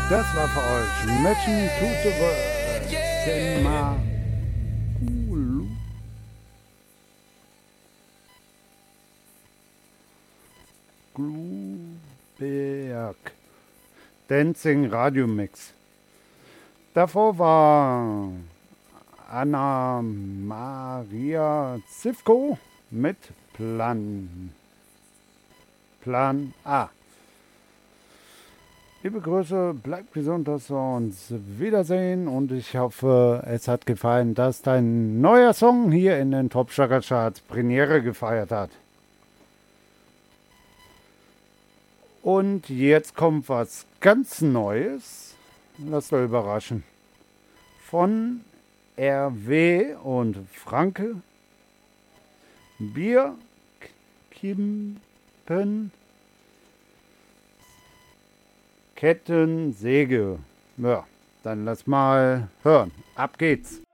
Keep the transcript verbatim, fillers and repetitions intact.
Das war für euch Mission to the World. Sema Ulu. Gluberg. Dancing Radio Mix. Davor war Anna Maria Zivko mit Plan. Plan A. Liebe Grüße, bleibt gesund, dass wir uns wiedersehen und ich hoffe, es hat gefallen, dass dein neuer Song hier in den Top Schlager Charts Premiere gefeiert hat. Und jetzt kommt was ganz Neues. Lasst euch überraschen. Von R W und Franke. Bier, Kimpen, Kettensäge. Ja, dann lass mal hören. Ab geht's.